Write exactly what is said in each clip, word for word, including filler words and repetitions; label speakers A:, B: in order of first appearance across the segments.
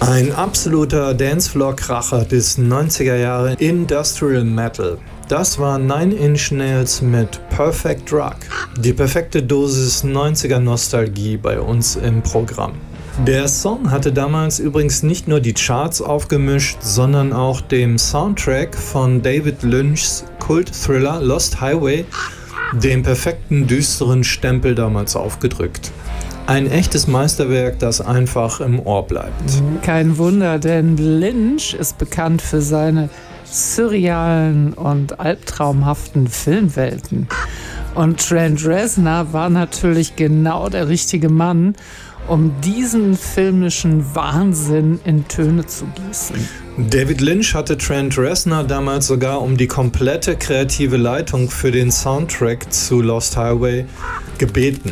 A: Ein absoluter Dancefloor-Kracher des neunziger Jahre Industrial Metal. Das war Nine Inch Nails mit Perfect Drug. Die perfekte Dosis neunziger Nostalgie bei uns im Programm. Der Song hatte damals übrigens nicht nur die Charts aufgemischt, sondern auch dem Soundtrack von David Lynchs Kult-Thriller Lost Highway den perfekten düsteren Stempel damals aufgedrückt. Ein echtes Meisterwerk, das einfach im Ohr bleibt.
B: Kein Wunder, denn Lynch ist bekannt für seine surrealen und albtraumhaften Filmwelten. Und Trent Reznor war natürlich genau der richtige Mann, um diesen filmischen Wahnsinn in Töne zu gießen.
A: David Lynch hatte Trent Reznor damals sogar um die komplette kreative Leitung für den Soundtrack zu Lost Highway gebeten.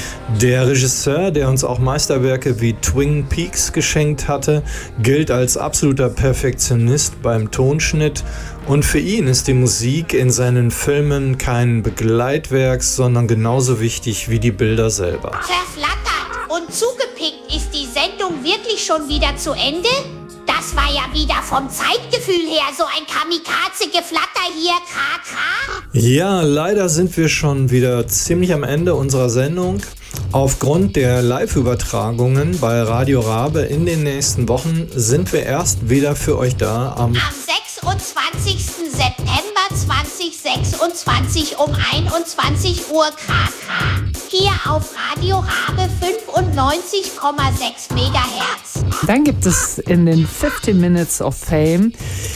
A: Der Regisseur, der uns auch Meisterwerke wie Twin Peaks geschenkt hatte, gilt als absoluter Perfektionist beim Tonschnitt und für ihn ist die Musik in seinen Filmen kein Begleitwerk, sondern genauso wichtig wie die Bilder selber.
C: Verflattert und zugepickt ist die Sendung wirklich schon wieder zu Ende? Das war ja wieder vom Zeitgefühl her so ein Kamikaze-Geflatter hier, Kaka.
A: Ja, leider sind wir schon wieder ziemlich am Ende unserer Sendung. Aufgrund der Live-Übertragungen bei Radio Rabe in den nächsten Wochen sind wir erst wieder für euch da am,
C: am sechsundzwanzigsten September zweitausendsechsundzwanzig um einundzwanzig Uhr Kaka. Hier auf Radio Rabe fünfundneunzig Komma sechs Megahertz.
B: Dann gibt es in den fifty Minutes of Fame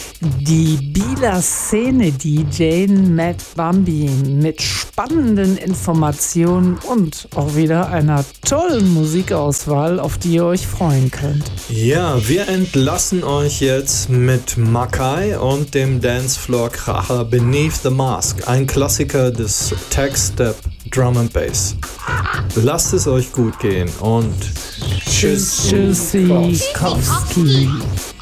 B: die Bieler Szene-D J Matt Bambi mit spannenden Informationen und auch wieder einer tollen Musikauswahl, auf die ihr euch freuen könnt.
A: Ja, wir entlassen euch jetzt mit Makai und dem Dancefloor-Kracher Beneath the Mask, ein Klassiker des Tech-Step Drum and Bass. Lasst es euch gut gehen und
B: Tschüss, Tschüssikowski.